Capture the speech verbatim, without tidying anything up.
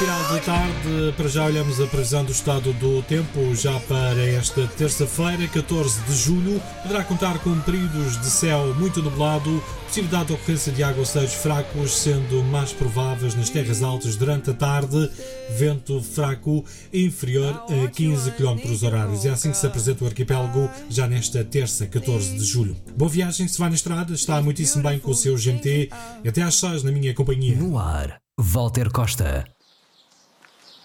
final de tarde, para já olhamos a previsão do estado do tempo já para esta terça-feira, catorze de julho. Poderá contar com períodos de céu muito nublado, possibilidade de ocorrência de aguaceiros fracos, sendo mais prováveis nas terras altas durante a tarde, vento fraco inferior a quinze quilómetros horários. É assim que se apresenta o arquipélago já nesta terça, catorze de julho. Boa viagem, se vai na estrada, está muitíssimo bem com o seu G M T. Até às seis na minha companhia. No ar, Walter Costa.